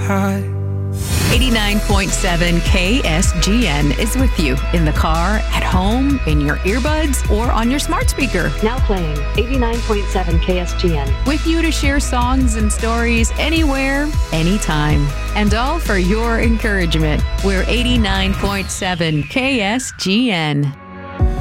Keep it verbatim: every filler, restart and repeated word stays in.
high. eighty-nine point seven K S G N is with you in the car, at home, in your earbuds, or on your smart speaker. Now playing eighty-nine point seven K S G N. With you to share songs and stories anywhere, anytime. And all for your encouragement. We're eighty-nine point seven K S G N.